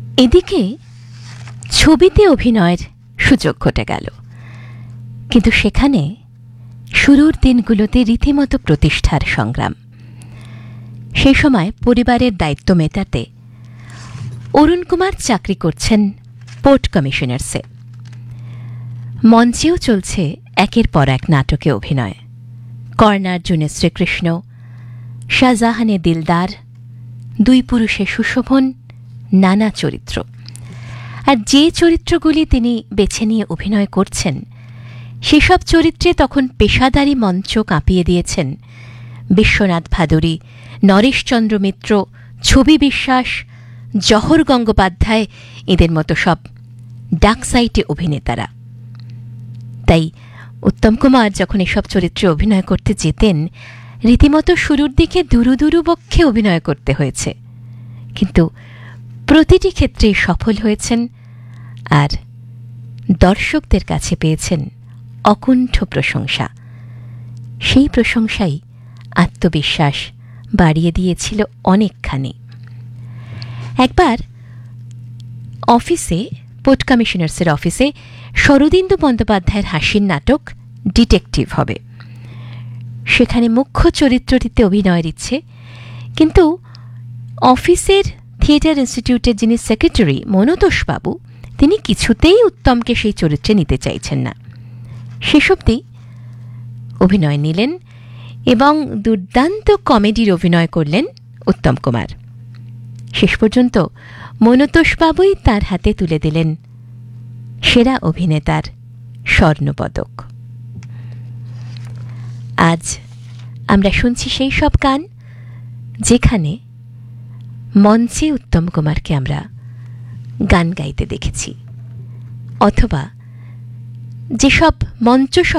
এদিকে ছবিতে অভিনয়ের সুযোগ ঘটে গেল, কিন্তু সেখানে শুরুর দিনগুলোতে রীতিমতো প্রতিষ্ঠার সংগ্রাম। সেই সময় পরিবারের দায়িত্ব মেটাতে অরুণ কুমার চাকরি করছেন পোর্ট কমিশনার্সে। মঞ্চেও চলছে একের পর এক নাটকে অভিনয়। কর্ণার্জুনে শ্রীকৃষ্ণ, শাহজাহানে দিলদার, দুই পুরুষে সুশোভন, নানা চরিত্র। আর যে চরিত্রগুলি তিনি বেছে নিয়ে অভিনয় করছেন, সেসব চরিত্রে তখন পেশাদারী মঞ্চ কাঁপিয়ে দিয়েছেন বিশ্বনাথ ভাদুরী, নরেশচন্দ্র মিত্র, ছবি বিশ্বাস, জহর গঙ্গোপাধ্যায়, এদের মতো সব ডাকসাইটে অভিনেতারা। তাই উত্তম কুমার যখন এসব চরিত্রে অভিনয় করতে যেতেন, রীতিমতো শুরুর দিকে দুরু দুরু বক্ষে অভিনয় করতে হয়েছে, কিন্তু প্রতিটি ক্ষেত্রেই সফল হয়েছেন আর দর্শকদের কাছে পেয়েছেন অকুণ্ঠ প্রশংসা। সেই প্রশংসাই আত্মবিশ্বাস বাড়িয়ে দিয়েছিল অনেকখানি। একবার অফিসে, পোর্ট কমিশনার্সের অফিসে শরদিন্দু বন্দ্যোপাধ্যায়ের হাসির নাটক ডিটেকটিভ হবে। সেখানে মুখ্য চরিত্রটিতে অভিনয়ের ইচ্ছে, কিন্তু অফিসের থিয়েটার ইনস্টিটিউটের যিনি সেক্রেটারি মনতোষবাবু, তিনি কিছুতেই উত্তমকে সেই চরিত্রে নিতে চাইছেন না। শেষ অবধি অভিনয় নিলেন এবং দুর্দান্ত কমেডির অভিনয় করলেন উত্তম কুমার। শেষ পর্যন্ত মনতোষবাবুই তার হাতে তুলে দিলেন সেরা অভিনেতার স্বর্ণপদক। আজ আমরা শুনছি সেই সব গান যেখানে মঞ্চে উত্তম কুমারকে আমরা গান গাইতে দেখেছি, অথবা যেসব মঞ্চ